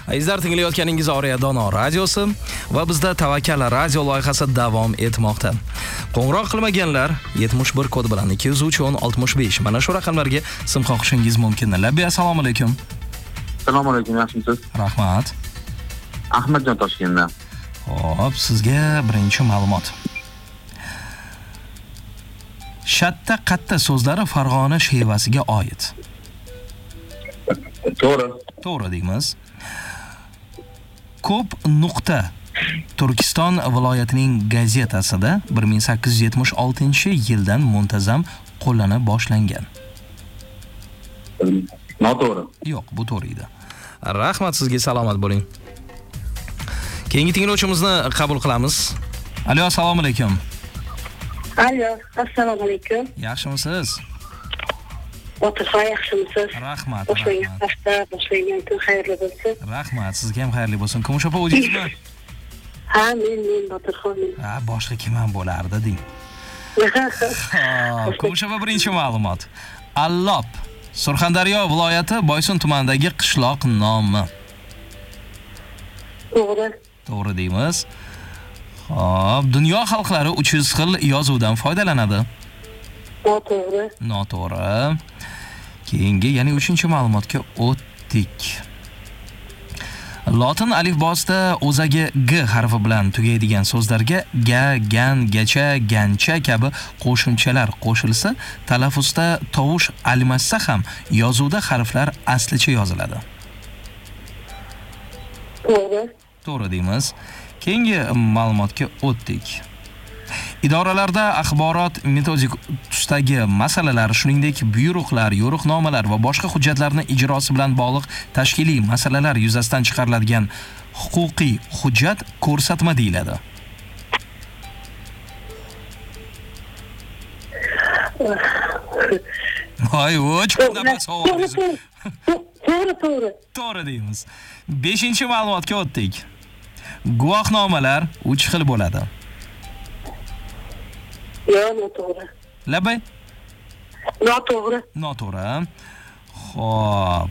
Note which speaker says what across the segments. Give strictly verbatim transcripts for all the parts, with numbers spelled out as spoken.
Speaker 1: Azizlar, tinglayotganingiz Oriya Dono radiosi va bizda Tavakkal radio loyihasi davom etmoqda. Qo'ng'iroq qilmaganlar yetmish bir kod bilan ikki yuz uch o'n oltmish besh mana shu raqamlarga sim qoqishingiz mumkin. Labbi, assalomu alaykum.
Speaker 2: Assalomu alaykum, yaxshimisiz?
Speaker 1: Rahmat.
Speaker 2: Ahmadjon Toshkentdan.
Speaker 1: Xo'p, sizga birinchi ma'lumot. Shatta qatta so'zlari Farg'ona shevasiga oid.
Speaker 2: To'g'ri.
Speaker 1: To'g'ri deymiz. Ko'p nuqta Turkiston viloyatining gazetasida bir ming sakkiz yuz yetmish oltinchi yildan muntazam qo'llana boshlangan.
Speaker 2: Noto'g'ri.
Speaker 1: Yo'q, bu to'g'ri edi. Rahmat, sizga salomat bo'ling. Keyingi tinglovchimizni qabul qilamiz. Alo, assalomu alaykum.
Speaker 3: Alo, assalomu alaykum.
Speaker 1: Yaxshimisiz?
Speaker 3: Botirxon, yaxshimisiz?
Speaker 1: Rahmat.
Speaker 3: Boshlangan hafta, boshlangan kun xayrli bo'lsin.
Speaker 1: Rahmat, sizga ham xayrli bo'lsin. Kumush opa o'zingizmi?
Speaker 3: Ha, men, men Botirxon.
Speaker 1: Ha, boshqa kim ham bo'lardi deng. Kumush opa, birinchi ma'lumot. Allop, Surxondaryo viloyati Boysun tumanidagi qishloq nomi.
Speaker 3: To'g'ri.
Speaker 1: To'g'ri deymiz. Xo'p, dunyo xalqlari uch yuz xil yozuvdan foydalanadi.
Speaker 3: Noto'g'ri.
Speaker 1: Noto'g'ri. Keyingi, ya'ni uchinchi ma'lumotga o'tdik. Lotin alifbosida o'zagi G harfi bilan tugaydigan so'zlarga ga, gan, gacha, gancha kabi qo'shimchalar qo'shilsa, talaffuzda tovush almashsa ham yozuvda harflar aslicha yoziladi.
Speaker 3: To'g'ri.
Speaker 1: To'g'ri deymiz. Keyingi ma'lumotga o'tdik. Idoralarda axborot metodik tusdagi masalalar, shuningdek buyruqlar, yo'riqnomalar va boshqa hujjatlarning ijrosi bilan bog'liq tashkiliy masalalar yuzasidan chiqariladigan huquqiy hujjat ko'rsatma deyiladi. Voy, voch, qanday savolingiz.
Speaker 3: To'g'ri, to'g'ri.
Speaker 1: To'g'ri deymiz. beshinchi ma'lumotga o'tdik. Guvohnomalar uch xil bo'ladi.
Speaker 3: Yo'q, noto'g'ri.
Speaker 1: Labay?
Speaker 3: Noto'g'ri.
Speaker 1: Noto'g'ri. Xo'p.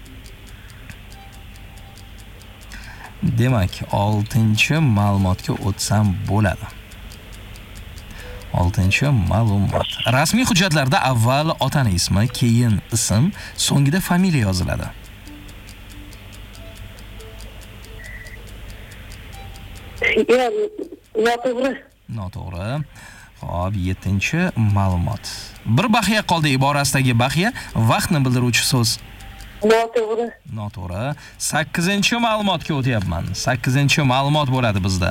Speaker 1: Demak, oltinchi ma'lumotga o'tsam bo'ladi. oltinchi ma'lumot. Rasmiy hujjatlarda avval otaning ismi, keyin ism, so'ngida familiya yoziladi.
Speaker 3: Yo'q, noto'g'ri.
Speaker 1: Noto'g'ri. Xo'p, yettinchi ma'lumot. Bir baxiya qoldi iborasidagi baxiya vaqtni bildiruvchi so'z.
Speaker 3: Noto'g'ri.
Speaker 1: Noto'g'ri. sakkizinchi ma'lumotga o'tyapman. sakkizinchi ma'lumot bo'ladi bizda.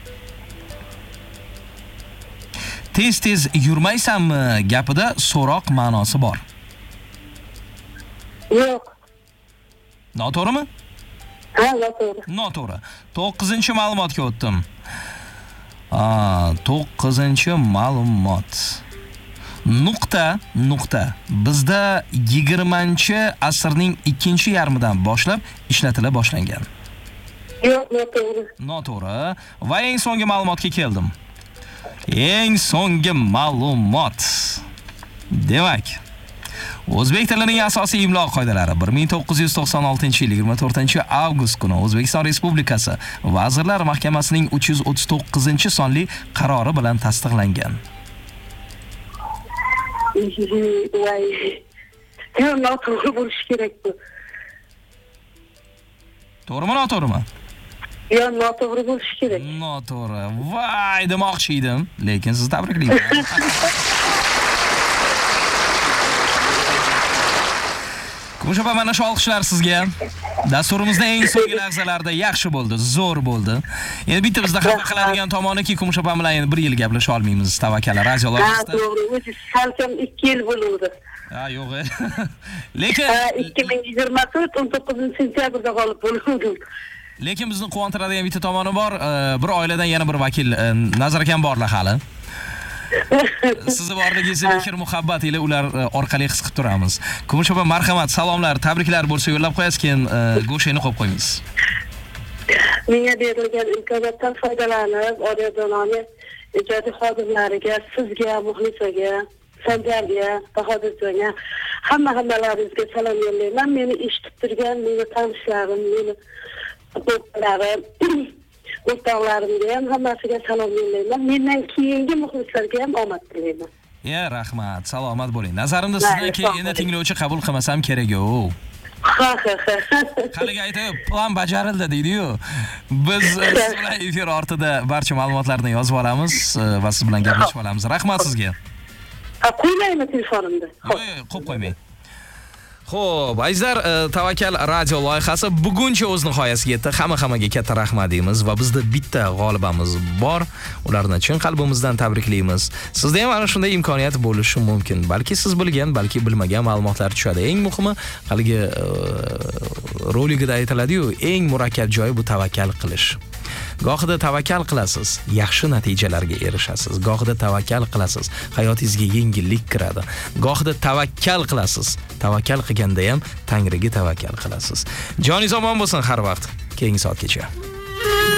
Speaker 1: Tez-tez yurmaysanmi gapida so'roq ma'nosi bor.
Speaker 3: Yo'q.
Speaker 1: Noto'g'rimi?
Speaker 3: Ha, noto'g'ri.
Speaker 1: Noto'g'ri. to'qqizinchi ma'lumotga o'tdim. A, to'qqizinchi ma'lumot. Nuqta, nuqta. Bizda yigirmanchi asrning ikkinchi yarmidan boshlab ishlatila boshlangan.
Speaker 3: Yo'q, noto'g'ri.
Speaker 1: Noto'g'ri. Va eng so'nggi ma'lumotga keldim. Eng so'nggi ma'lumot. Demak, o'zbek tilining asosiy imlo qoidalari bir ming to'qqiz yuz to'qson oltinchi yil yigirma to'rtinchi avgust kuni O'zbekiston Respublikasi Vazirlar Mahkamasining uch yuz o'ttiz to'qqizinchi sonli qarori bilan tasdiqlangan.
Speaker 3: Voy. Yo'q, noto'g'ri bo'lishi kerak bu.
Speaker 1: To'g'rimi, noto'g'rimi?
Speaker 3: Yo'q, noto'g'ri bo'lishi kerak.
Speaker 1: Noto'g'ri. Voy, demoqchi edim, lekin sizni tabriklayman. Kumush opa, mana shu olqishlar sizga. Dasturimizda eng so'nggi lahzalarda yaxshi bo'ldi, zo'r bo'ldi. Endi bitta bizda xafa qiladigan tomoniki, Kumush opa bilan endi bir yil gaplasha olmaymiz Tavakkal radio loyihasida.
Speaker 3: Ha, to'g'ri. O'zi salkam ikki yil bo'ldi.
Speaker 1: Ha, yo'q. Lekin
Speaker 3: ikki ming yigirma to'rt o'n to'qqizinchi sentyabrda g'olib bo'ldim.
Speaker 1: Lekin bizni quvontiradigan bitta tomoni bor. Bir oiladan yana bir vakil Nazar akam borlar hali. Sizni borligingizni mehr muhabbat ila ular orqali his qilib turamiz. Kumush opa, marhamat, salomlar, tabriklar bo'lsa yo'llab qo'yasiz, keyin go'shayni qo'yib qo'yamiz.
Speaker 3: Menga berilgan imkoniyatdan foydalanib, Oriya Dononing ijodiy xodimlariga, sizga, muxlisaga, Sanjarga, Bahodirjonga, hamma hammalaringizga salom yo'llayman. Meni eshitib turgan meni tanishlarim, meni do'stlarim, o'rtoqlarimga ham hammasiga salom yo'llayman. Mendan keyingi muxlislarga ham omad tilayman.
Speaker 1: Ya, rahmat. Salomat bo'ling. Nazarimda sizdan keyin endi tinglovchi qabul qilmasam kerak-ku.
Speaker 3: Ha ha ha.
Speaker 1: Haliga aytib, plan bajarildi deydi-yu. Biz sizlar efir ortida barcha ma'lumotlarni yozib olamiz va siz bilan gaplashib olamiz. Rahmat sizga.
Speaker 3: Ha, qo'ymaymi telefonimda?
Speaker 1: Yo'q, qo'yib qo'ymang. Xo'p, azizlar, Tavakkal radio loyihasi buguncha o'z nihoyasiga yetdi. Hamma-hammaga katta rahmat deymiz va bizda bitta g'olibamiz bor. Ularni chin qalbimizdan tabriklaymiz. Sizda ham ana shunday imkoniyat bo'lishi mumkin. Balki siz bilgan, balki bilmagan ma'lumotlar tushadi. Eng muhimi, haligi roligida aytiladi-yu, eng murakkab joyi bu tavakkal qilish. Gohida tavakkal qilasiz, yaxshi natijalarga erishasiz. Gohida tavakkal qilasiz, hayotingizga yengillik kiradi. Gohida tavakkal qilasiz, tavakkal qilganda ham Tangriga tavakkal qilasiz. Joningiz omon bo'lsin har vaqt. Keyingi soatgacha.